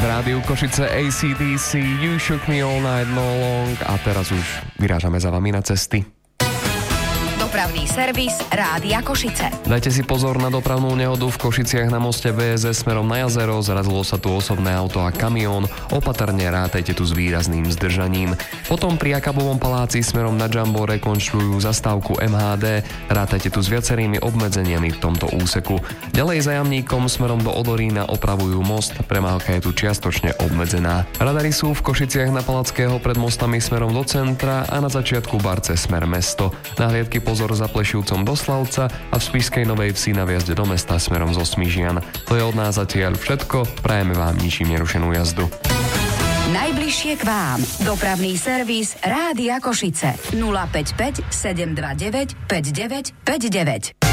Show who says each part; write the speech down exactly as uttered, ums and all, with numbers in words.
Speaker 1: V rádiu Košice á cé dé cé, You Shook Me All Night No Long a teraz už vyrážame za vami na cesty.
Speaker 2: Dopravný servis Rádia Košice.
Speaker 1: Dajte si pozor na dopravnú nehodu v Košiciach na moste vé es es smerom na jazero. Zrazilo sa tu osobné auto a kamión. Opatrne rátajte tu s výrazným zdržaním. Potom pri Akabovom paláci smerom na Jumbo rekonštruujú zastávku em há dé. Rátajte tu s viacerými obmedzeniami v tomto úseku. Ďalej za Jamníkom smerom do Odorína opravujú most. Premávka je tu čiastočne obmedzená. Radary sú v Košiciach na Palackého pred mostami smerom do centra a na začiatku Barce smer mesto. Nahliadky pozor za Plešivcom do Slavca a v Spišskej Novej Vsi na vjazde do mesta smerom zo Smižian. To je od nás zatiaľ všetko. Prajeme vám ničím nerušenú jazdu.
Speaker 2: Najbližšie k vám. Dopravný servis Rádia Košice. nula päť päť sedem dva deväť päť deväť päť deväť.